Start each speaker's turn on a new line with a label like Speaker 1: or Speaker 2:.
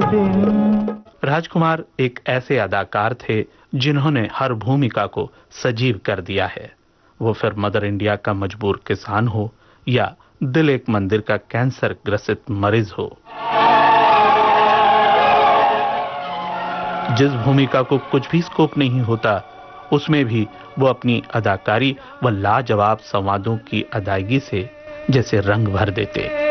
Speaker 1: दिन।
Speaker 2: राजकुमार एक ऐसे अदाकार थे जिन्होंने हर भूमिका को सजीव कर दिया है। वो फिर मदर इंडिया का मजबूर किसान हो या दिल एक मंदिर का कैंसर ग्रसित मरीज हो, जिस भूमिका को कुछ भी स्कोप नहीं होता, उसमें भी वो अपनी अदाकारी व लाजवाब संवादों की अदायगी से जैसे रंग भर देते।